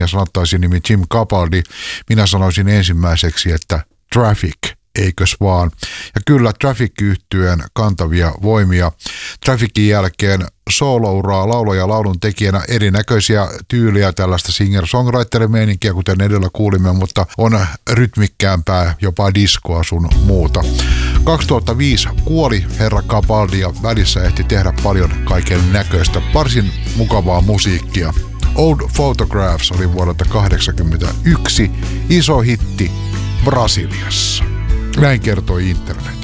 ja sanottaisiin nimi Jim Capaldi. Minä sanoisin ensimmäiseksi, että Traffic, eikös vaan. Ja kyllä Traffic-yhtyeen kantavia voimia. Trafficin jälkeen soolouraa laulaja ja laulun tekijänä, erinäköisiä tyyliä, tällaista singer-songwriter-meininkiä, kuten edellä kuulimme, mutta on rytmikkäämpää, jopa diskoa sun muuta. 2005 kuoli herra Capaldi ja välissä ehti tehdä paljon kaiken näköistä, varsin mukavaa musiikkia. Old Photographs oli vuodelta 1981 iso hitti Brasiliassa. Näin kertoi internet.